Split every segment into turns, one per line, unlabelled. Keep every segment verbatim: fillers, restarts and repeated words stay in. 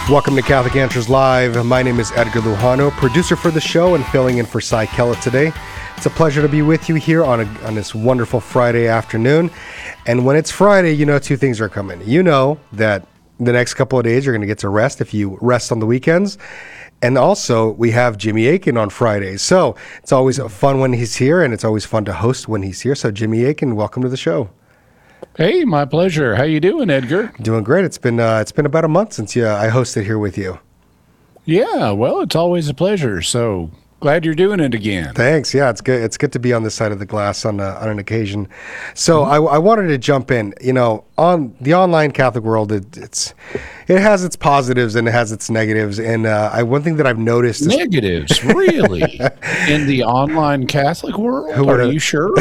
Welcome to Catholic Answers Live. My name is Edgar Lujano, producer for the show and filling in for Cy Kellett today. It's a pleasure to be with you here on, a, on this wonderful Friday afternoon. And when it's Friday, you know two things are coming. You know that the next couple of days you're going to get to rest if you rest on the weekends. And also, we have Jimmy Akin on Fridays. So it's always fun when he's here, and it's always fun to host when he's here. So Jimmy Akin, welcome to the show.
Hey, my pleasure. How you doing, Edgar?
Doing great. It's been uh, it's been about a month since you, uh, I hosted here with you.
Yeah, well, it's always a pleasure. So glad you're doing it again.
Thanks. Yeah, it's good. It's good to be on this side of the glass on uh, on an occasion. So mm-hmm. I, I wanted to jump in. You know, on the online Catholic world, it, it's it has its positives and it has its negatives. And uh, I one thing that I've noticed is
negatives, really, in the online Catholic world. Who are you sure?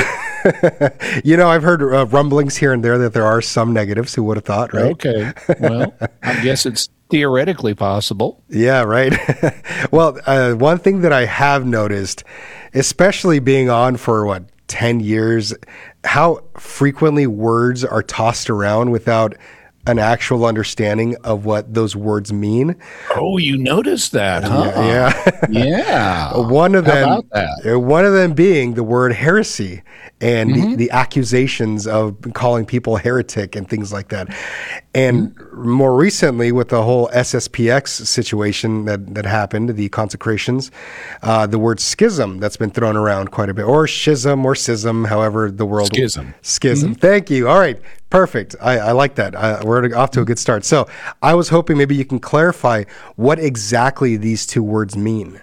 You know, I've heard uh, rumblings here and there that there are some negatives. Who would have thought, right?
Okay. Well, I guess it's theoretically possible.
Yeah, right. Well, uh, one thing that I have noticed, especially being on for, what, ten years, how frequently words are tossed around without an actual understanding of what those words mean.
Oh, you noticed that, huh?
Yeah.
Yeah. yeah.
One of
How
them,
about that?
One of them being the word heresy and
Mm-hmm.
the, the accusations of calling people heretic and things like that. And mm-hmm. more recently, with the whole S S P X situation that, that happened, the consecrations, uh, the word schism that's been thrown around quite a bit, or schism or schism, however the world...
Schism.
Schism. Mm-hmm. Thank you. All right. Perfect. I, I like that. I, we're off to a good start. So I was hoping maybe you can clarify what exactly these two words mean.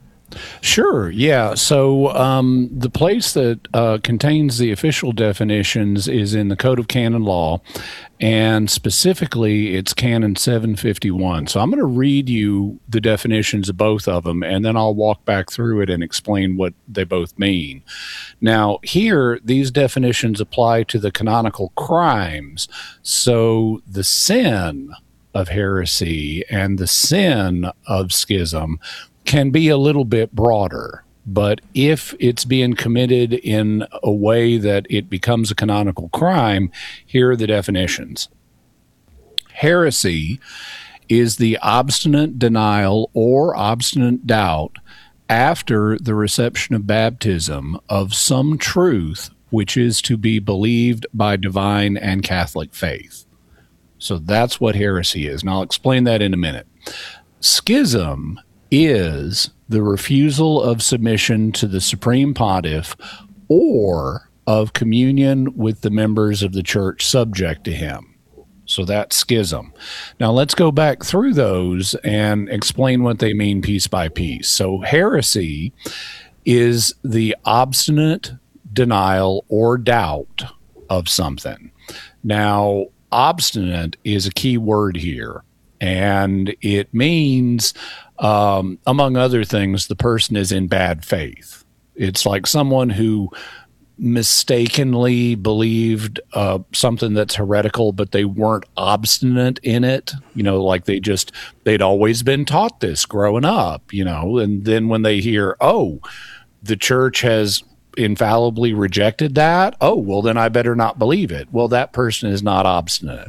Sure. Yeah. So um, the place that uh, contains the official definitions is in the Code of Canon Law, and specifically it's Canon seven fifty-one. So I'm going to read you the definitions of both of them, and then I'll walk back through it and explain what they both mean. Now, here, these definitions apply to the canonical crimes. So the sin of heresy and the sin of schism can be a little bit broader, but if it's being committed in a way that it becomes a canonical crime, here are the definitions. Heresy is the obstinate denial or obstinate doubt after the reception of baptism of some truth which is to be believed by divine and Catholic faith. So that's what heresy is, and I'll explain that in a minute. Schism is the refusal of submission to the Supreme Pontiff or of communion with the members of the church subject to him. So that's schism. Now let's go back through those and explain what they mean piece by piece. So heresy is the obstinate denial or doubt of something. Now, obstinate is a key word here, and it means Um, among other things, the person is in bad faith. It's like someone who mistakenly believed uh, something that's heretical, but they weren't obstinate in it. You know, like they just, they'd always been taught this growing up, you know, and then when they hear, oh, the church has infallibly rejected that, oh, well, then I better not believe it. Well, that person is not obstinate.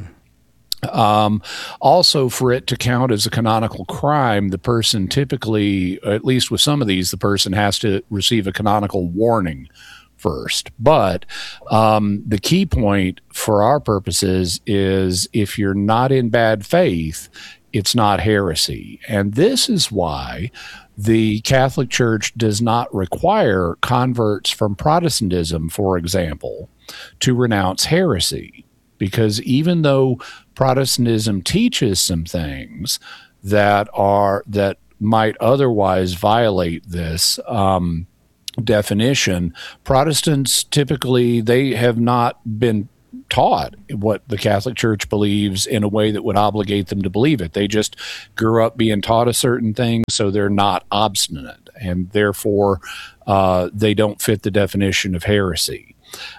Um, also, for it to count as a canonical crime, the person typically, at least with some of these, the person has to receive a canonical warning first. But um, the key point for our purposes is if you're not in bad faith, it's not heresy. And this is why the Catholic Church does not require converts from Protestantism, for example, to renounce heresy. Because even though Protestantism teaches some things that are that might otherwise violate this um, definition, Protestants typically, they have not been taught what the Catholic Church believes in a way that would obligate them to believe it. They just grew up being taught a certain thing, so they're not obstinate, and therefore uh, they don't fit the definition of heresy.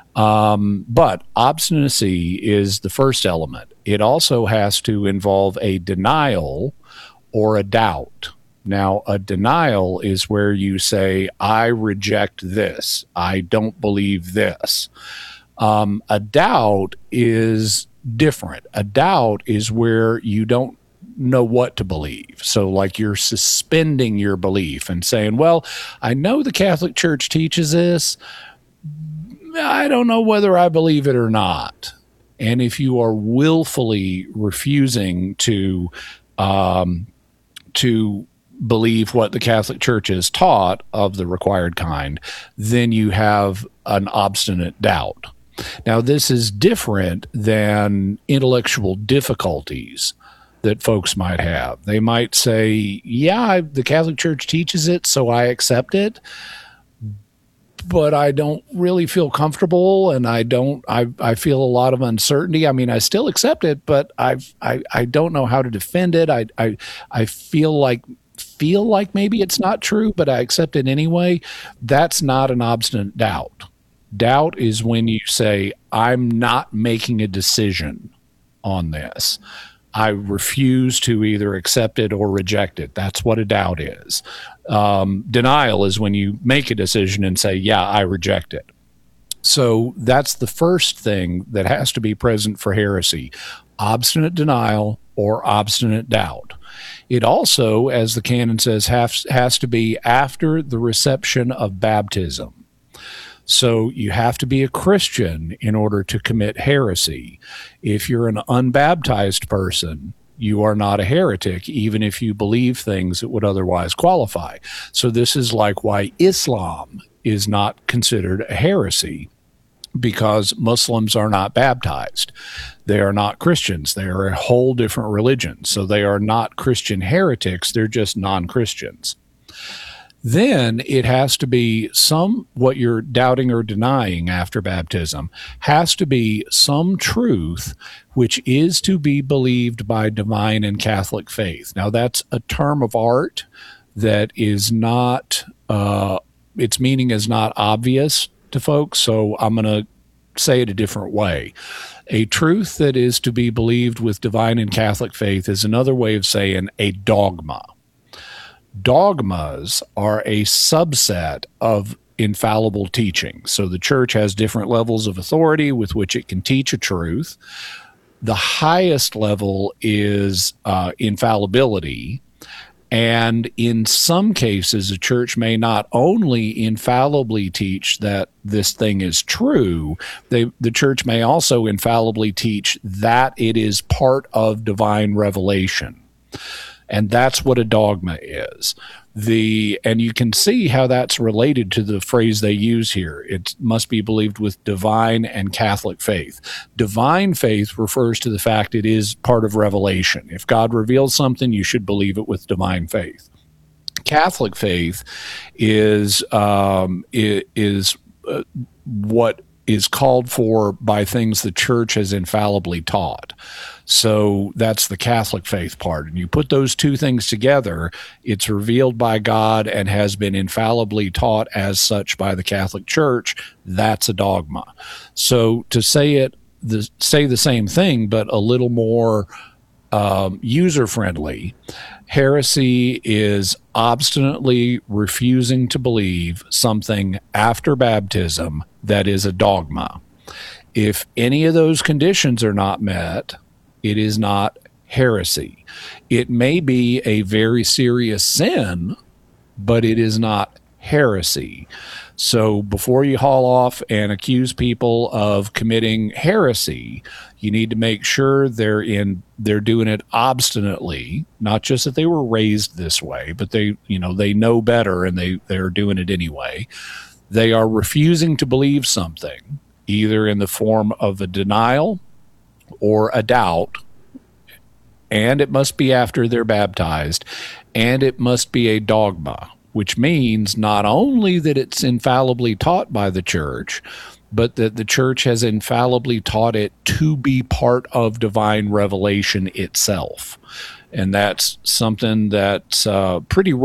Um, but obstinacy is the first element. It also has to involve a denial or a doubt. Now, a denial is where you say, I reject this. I don't believe this. Um, a doubt is different. A doubt is where you don't know what to believe. So like you're suspending your belief and saying, well, I know the Catholic Church teaches this. I don't know whether I believe it or not. And if you are willfully refusing to um, to believe what the Catholic Church has taught of the required kind, then you have an obstinate doubt. Now, this is different than intellectual difficulties that folks might have. They might say, yeah, I, the Catholic Church teaches it, so I accept it, but I don't really feel comfortable, and I don't, I, I feel a lot of uncertainty. I mean, I still accept it, but I've, I, I don't know how to defend it. I, I, I feel like, feel like maybe it's not true, but I accept it anyway. That's not an obstinate doubt. Doubt is when you say, I'm not making a decision on this. I refuse to either accept it or reject it. That's what a doubt is. Um, denial is when you make a decision and say, yeah, I reject it. So that's the first thing that has to be present for heresy: obstinate denial or obstinate doubt. It also, as the canon says, has, has to be after the reception of baptism. So you have to be a Christian in order to commit heresy. If you're an unbaptized person, you are not a heretic, even if you believe things that would otherwise qualify. So this is like why Islam is not considered a heresy, because Muslims are not baptized. They are not Christians. They are a whole different religion. So they are not Christian heretics. They're just non-Christians. Then it has to be some, what you're doubting or denying after baptism has to be some truth which is to be believed by divine and Catholic faith. Now, that's a term of art that is not, uh, its meaning is not obvious to folks, so I'm going to say it a different way. A truth that is to be believed with divine and Catholic faith is another way of saying a dogma. Dogmas are a subset of infallible teaching. So the church has different levels of authority with which it can teach a truth. The highest level is uh, infallibility. And in some cases, a church may not only infallibly teach that this thing is true, they, the church may also infallibly teach that it is part of divine revelation. And that's what a dogma is. The and you can see how that's related to the phrase they use here. It must be believed with divine and Catholic faith. Divine faith refers to the fact it is part of revelation. If God reveals something, you should believe it with divine faith. Catholic faith is um, is uh, what is called for by things the church has infallibly taught. So that's the Catholic faith part. And you put those two things together, it's revealed by God and has been infallibly taught as such by the Catholic Church. That's a dogma. So to say it, the, say the same thing, but a little more um, user-friendly, heresy is obstinately refusing to believe something after baptism that is a dogma. If any of those conditions are not met, it is not heresy. It may be a very serious sin, but it is not heresy. So before you haul off and accuse people of committing heresy, you need to make sure they're in they're doing it obstinately, not just that they were raised this way, but they, you know, they know better and they they're doing it anyway. They are refusing to believe something, either in the form of a denial or a doubt, and it must be after they're baptized, and it must be a dogma, which means not only that it's infallibly taught by the church, but that the church has infallibly taught it to be part of divine revelation itself. And that's something that's uh, pretty